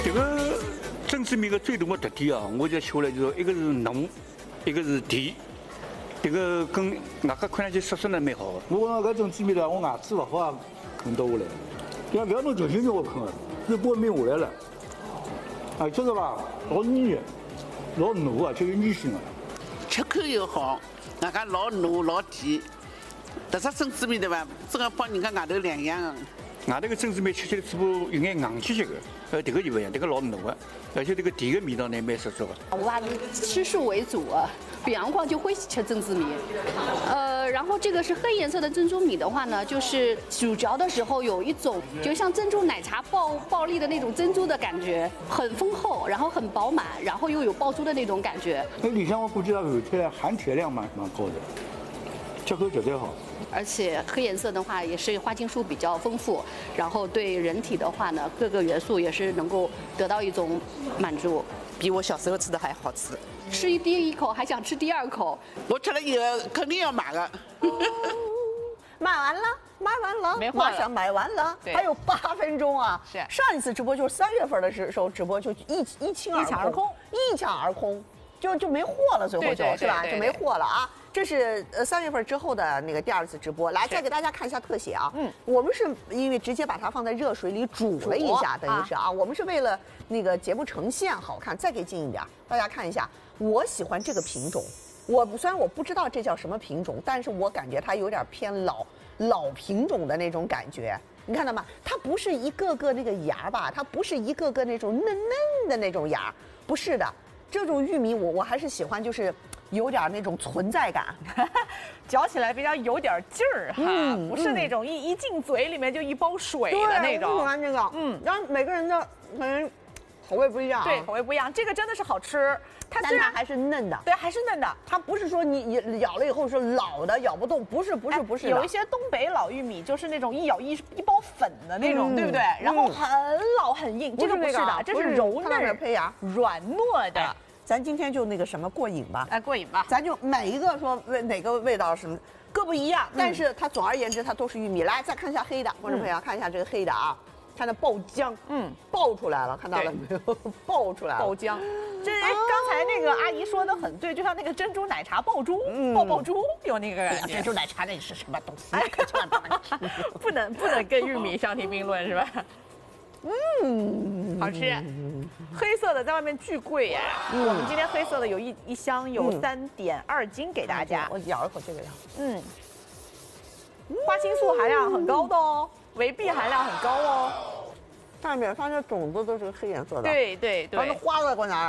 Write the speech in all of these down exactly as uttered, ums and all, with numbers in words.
这个珍珠米的最大的特点啊，我就学了，就说一个是浓，一个是甜，这个跟外加看上去色色呢蛮好的。 我讲搿珍珠米呢，我牙齿勿好啊，啃到下来，要不要弄九斤肉我啃了，是半面下来了。啊，这个吧，老腻，老糯啊，就有粘性啊。 吃口又好，外加老糯老甜。特色珍珠米对伐？真个帮人家外头两样的。 外头个珍珠米吃起来嘴巴有眼硬气气的，呃，这个就不一样，这个老糯的，而且这个甜的味道呢蛮十足的。 我还是吃素为主啊，比方况就会吃珍珠米，呃，然后这个是黑颜色的珍珠米的话呢，就是咀嚼的时候有一种就像珍珠奶茶爆爆粒的那种珍珠的感觉，很丰厚，然后很饱满，然后又有爆珠的那种感觉。 那里向我估计它含铁含铁量蛮蛮高的，吃口绝对好。 而且黑颜色的话也是花青素比较丰富，然后对人体的话呢，各个元素也是能够得到一种满足。 比我小时候吃的还好吃。 吃一第一口还想吃第二口， 我吃了以后肯定要买的。 买完了，买完了， 没货了马上买完了， 对还有八分钟啊！ 是上一次直播就是三月份的时候直播就一一清二一抢而空， 一抢而空，就就没货了，最后对对就是吧？ 对对就没货了啊！这是呃三月份之后的那个第二次直播，来再给大家看一下特写啊。嗯，我们是因为直接把它放在热水里煮了一下，等于是啊，我们是为了那个节目呈现好看，再给近一点，大家看一下。我喜欢这个品种，我虽然我不知道这叫什么品种，但是我感觉它有点偏老老品种的那种感觉。你看到吗？它不是一个个那个芽吧？它不是一个个那种嫩嫩的那种芽，不是的。这种玉米我我还是喜欢，就是有点那种存在感， 嚼起来比较有点劲儿哈， 嗯不是那种一一进嘴里面就一包水对的那种。 我喜欢这个，嗯，然后每个人的可能口味不一样、啊， 对，口味不一样。这个真的是好吃，它但虽然它还是嫩的。 对还是嫩的， 它不是说你你咬了以后是老的咬不动，不是不是不是的。 有一些东北老玉米就是那种一咬一一包粉的那种， 嗯对不对？然后很老很硬，这个不是的，这是柔嫩胚芽软糯的。 咱今天就那个什么过瘾吧， 哎，过瘾吧。 咱就每一个说味哪个味道什么各不一样，但是它总而言之它都是玉米。来再看一下黑的，观众朋友看一下这个黑的啊。看它爆浆，嗯，爆出来了，看到了没有？爆出来了， 爆浆。这哎，刚才那个阿姨说的很对，就像那个珍珠奶茶爆珠，爆爆珠有那个感觉。 珍珠奶茶那是什么东西？哎，可千万不能吃， 不能不能跟玉米相提并论是吧？嗯，好吃。黑色的在外面巨贵耶，我们今天黑色的有一一箱有三点二斤给大家。 我咬一口这个呀， 嗯，花青素含量很高的哦。维 B 含量很高哦， 上面它这种子都是黑颜色的， 对对对， 它是花的，给我拿。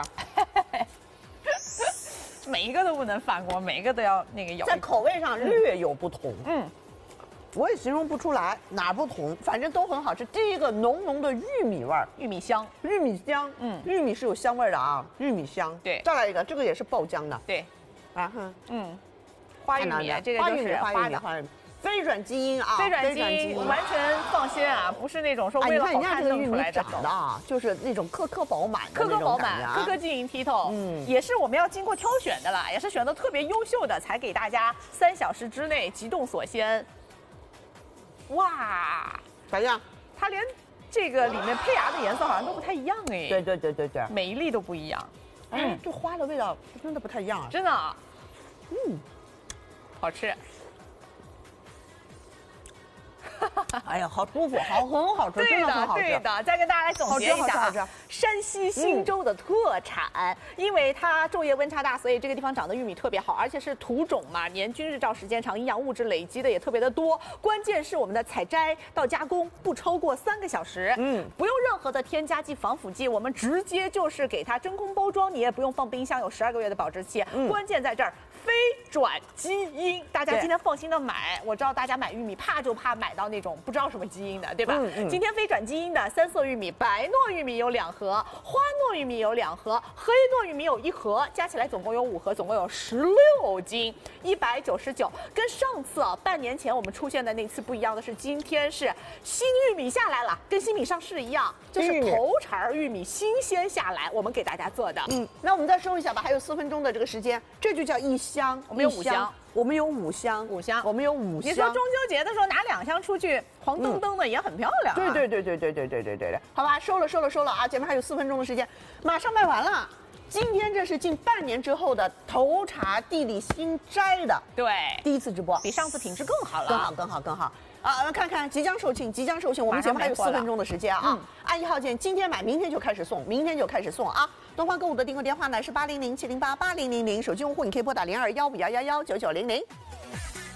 每一个都不能放过，每一个都要那个咬。 在口味上略有不同，嗯，我也形容不出来哪不同，反正都很好吃。第一个浓浓的玉米味儿， 玉米香， 玉米香，嗯，玉米是有香味的啊，玉米香。 对， 再来一个，这个也是爆浆的， 对， 啊哼， 嗯，花玉米，这个就是花的花玉米。非转基因啊， 非转基因完全放心啊，不是那种说为了好看弄出来的。 长的啊，就是那种颗颗饱满， 颗颗饱满，颗颗晶莹剔透。嗯，也是我们要经过挑选的啦，也是选的特别优秀的，才给大家三小时之内急冻锁鲜。哇， 咋样？ 它连这个里面胚芽的颜色好像都不太一样哎。 对对对对对， 每一粒都不一样。 嗯，这花的味道真的不太一样啊， 真的。嗯，好吃。 哎呀，好舒服，好很好吃， 对的， 真的很好吃。 对的，再跟大家来总结一下啊，山西忻州的特产，嗯、因为它昼夜温差大，所以这个地方长的玉米特别好，而且是土种嘛，年均日照时间长，营养物质累积的也特别的多。关键是我们的采摘到加工不超过三个小时，嗯，不用任何的添加剂、防腐剂，我们直接就是给它真空包装，你也不用放冰箱，有十二个月的保质期。嗯、关键在这儿。非转基因，大家今天放心的买。我知道大家买玉米怕就怕买到那种不知道什么基因的，对吧？嗯嗯、今天非转基因的三色玉米、白糯玉米有两盒，花糯玉米有两盒，黑糯玉米有一盒，加起来总共有五盒，总共有十六斤，一百九十九。跟上次啊，半年前我们出现的那次不一样的是，今天是新玉米下来了，跟新米上市一样，就是头茬玉米新鲜下来，我们给大家做的。 嗯，那我们再收一下吧，还有四分钟的这个时间，这就叫一。香， 我们有五香， 我们有五箱， 五箱我们有五箱。 你说中秋节的时候拿两箱出去，黄澄澄的也很漂亮、啊嗯。对对对对对对对对对对，好吧，收了收了收了啊！节目还有四分钟的时间，马上卖完了。今天这是近半年之后的头茶地里新摘的， 对， 第一次直播， 比上次品质更好了， 更好更好更好。啊，看看即将售罄，即将售罄，我们节目还有四分钟的时间啊！嗯、按一号键，今天买，明天就开始送，明天就开始送啊！东方购物的订购电话呢是八零零七零八八零零零，手机用户你可以拨打零二幺五幺幺幺九九零零。